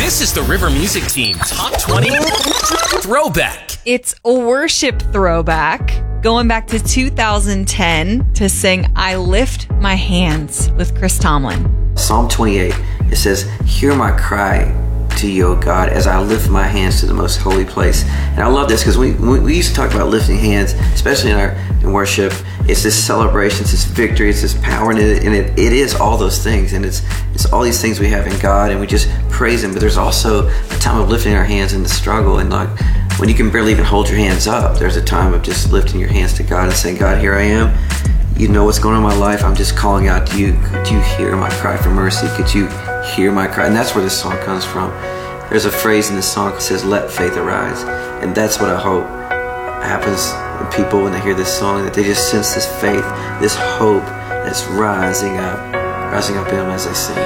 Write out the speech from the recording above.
This is the River Music Team Top 20 Throwback. It's a worship throwback, going back to 2010 to sing I Lift My Hands with Chris Tomlin. Psalm 28, it says, "Hear my cry to you, O God, as I lift my hands to the most holy place." And I love this because we used to talk about lifting hands, especially in worship. It's this celebration, it's this victory, it's this power, and it is all those things, and it's all these things we have in God, and we just praise Him. But there's also a time of lifting our hands in the struggle, and like when you can barely even hold your hands up, there's a time of just lifting your hands to God and saying, "God, here I am. You know what's going on in my life. I'm just calling out to you. Could you hear my cry for mercy? Could you hear my cry?" And that's where this song comes from. There's a phrase in this song that says, "Let faith arise." And that's what I hope happens when people, when they hear this song, that they just sense this faith, this hope that's rising up in them as they sing.